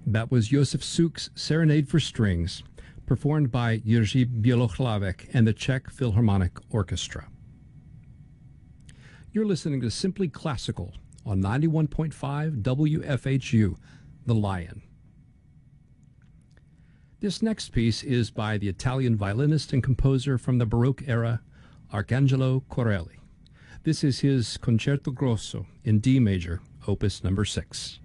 That was Josef Suk's Serenade for Strings, performed by Jiří Bělohlavek and the Czech Philharmonic Orchestra. You're listening to Simply Classical on 91.5 WFHU, The Lion. This next piece is by the Italian violinist and composer from the Baroque era, Arcangelo Corelli. This is his Concerto Grosso in D major, opus number 6.